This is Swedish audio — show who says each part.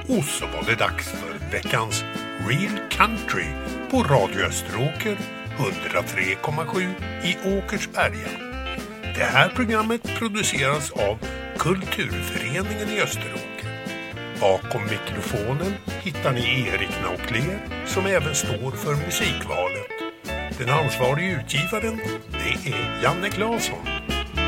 Speaker 1: Och så var det dags för veckans Real Country på Radio Österåker 103,7 i Åkersberga. Det här programmet produceras av Kulturföreningen i Österåker. Bakom mikrofonen hittar ni Erik Naukler som även står för musikvalet. Den ansvarige utgivaren, det är Janne Claesson.